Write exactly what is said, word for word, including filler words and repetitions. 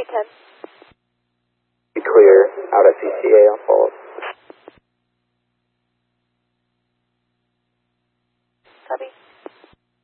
ten. Be clear, out at C C A on follow-up.